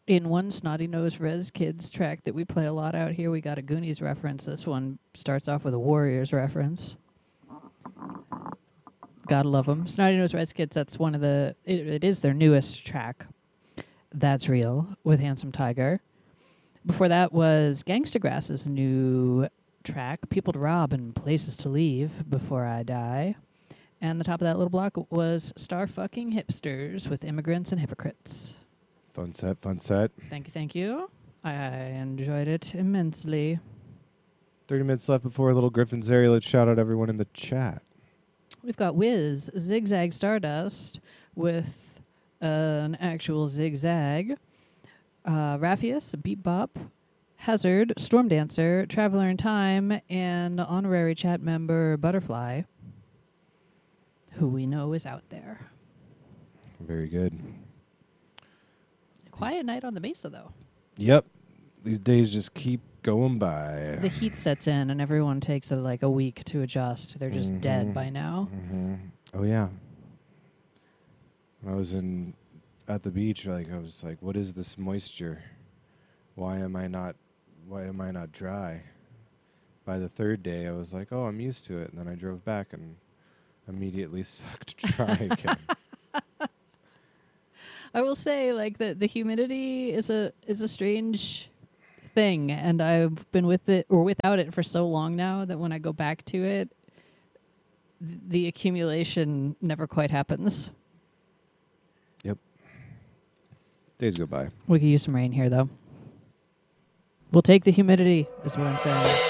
In one Snotty Nose Res Kids track that we play a lot out here, we got a Goonies reference. This one starts off with a Warriors reference. Gotta love them. Snotty Nose Res Kids, that's one of the... It is their newest track. That's Real with Handsome Tiger. Before that was Gangsta Grass's new track, People to Rob and Places to Leave Before I Die. And the top of that little block was Star Fucking Hipsters with Immigrants and Hypocrites. Fun set, fun set. Thank you. I enjoyed it immensely. 30 minutes left before Little Griffin's area. Let's shout out everyone in the chat. We've got Wiz, Zigzag Stardust with an actual zigzag. Raphius, Beat Bop, Hazard, Storm Dancer, Traveler in Time, and honorary chat member Butterfly, who we know is out there. Very good. Quiet night on the Mesa, though. Yep. These days just keep going by. The heat sets in, and everyone takes a week to adjust. They're just dead by now. Mm-hmm. Oh, yeah. When I was at the beach, I was like, what is this moisture? Why am I not dry? By the third day, I was like, oh, I'm used to it. And then I drove back and immediately sucked dry again. I will say, the humidity is a strange thing, and I've been with it or without it for so long now that when I go back to it, the accumulation never quite happens. Yep. Days go by. We could use some rain here, though. We'll take the humidity, is what I'm saying.